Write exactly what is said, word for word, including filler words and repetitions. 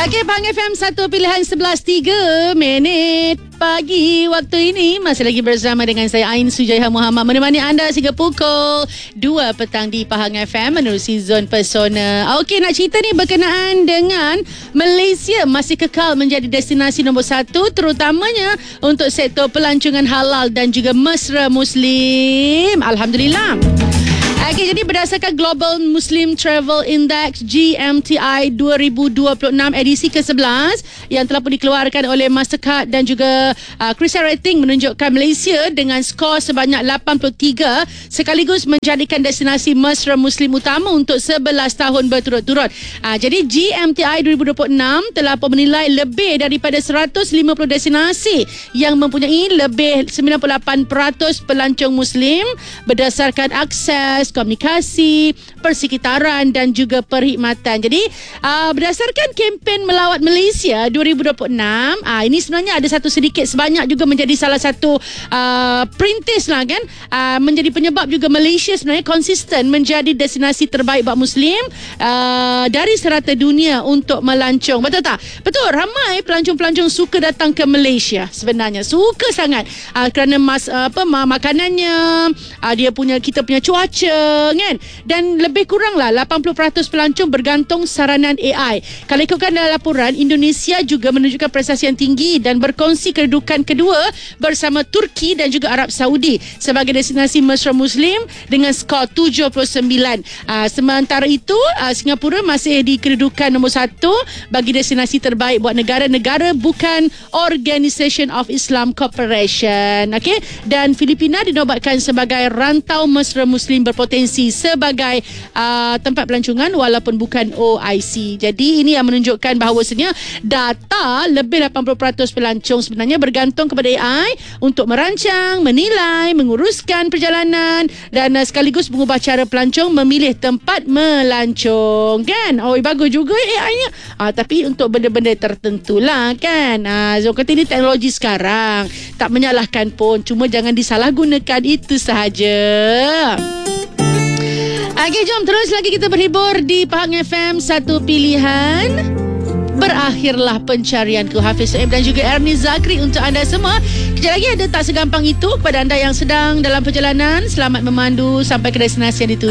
Okey, Pahang F M satu pilihan sebelas tiga minit pagi waktu ini. Masih lagi bersama dengan saya Ain Sujaiha Muhammad, menemani anda sehingga pukul dua petang di Pahang F M menerusi Zon Pesona. Okey, nak cerita ni berkenaan dengan Malaysia masih kekal menjadi destinasi nombor satu, terutamanya untuk sektor pelancongan halal dan juga mesra Muslim. Alhamdulillah. Okay, jadi berdasarkan Global Muslim Travel Index G M T I dua ribu dua puluh enam edisi ke sebelas yang telah pun dikeluarkan oleh Mastercard dan juga uh, Crystal Rating, menunjukkan Malaysia dengan skor sebanyak lapan puluh tiga sekaligus menjadikan destinasi mesra Muslim utama untuk sebelas tahun berturut-turut. Uh, jadi G M T I dua ribu dua puluh enam telah pun menilai lebih daripada seratus lima puluh destinasi yang mempunyai lebih sembilan puluh lapan peratus pelancong Muslim berdasarkan akses, komunikasi, persekitaran dan juga perkhidmatan. Jadi uh, berdasarkan kempen Melawat Malaysia dua ribu dua puluh enam, uh, ini sebenarnya ada satu sedikit sebanyak juga menjadi salah satu uh, perintis lah kan, uh, menjadi penyebab juga Malaysia sebenarnya konsisten menjadi destinasi terbaik buat Muslim uh, dari serata dunia untuk melancong. Betul tak? Betul, ramai pelancong-pelancong suka datang ke Malaysia sebenarnya, suka sangat uh, kerana mas, uh, apa makanannya, uh, dia punya kita punya cuaca kan, dan lebih kurang lah lapan puluh peratus pelancong bergantung saranan A I. Kalau ikutkan dalam laporan, Indonesia juga menunjukkan prestasi yang tinggi dan berkongsi kedudukan kedua bersama Turki dan juga Arab Saudi sebagai destinasi mesra Muslim dengan skor tujuh puluh sembilan. Uh, sementara itu uh, Singapura masih di kedudukan nombor satu bagi destinasi terbaik buat negara-negara bukan Organisation of Islam Cooperation. Okay? Dan Filipina dinobatkan sebagai rantau mesra Muslim berpotensi sebagai uh, tempat pelancongan walaupun bukan O I C. Jadi ini yang menunjukkan bahawasanya data lebih lapan puluh peratus pelancong sebenarnya bergantung kepada A I untuk merancang, menilai, menguruskan perjalanan dan uh, sekaligus mengubah cara pelancong memilih tempat melancong kan. Oh, bagus juga A I-nya. Uh, tapi untuk benda-benda tertentu lah kan. Uh, so kata ini teknologi sekarang, tak menyalahkan pun, cuma jangan disalahgunakan, itu sahaja. Okey, jom terus lagi kita berhibur di Pahang F M satu pilihan. Berakhirlah pencarianku, Hafiz Soeb dan juga Ernie Zakri untuk anda semua. Kejap lagi ada Tak Segampang Itu kepada anda yang sedang dalam perjalanan. Selamat memandu sampai ke destinasi yang dituju.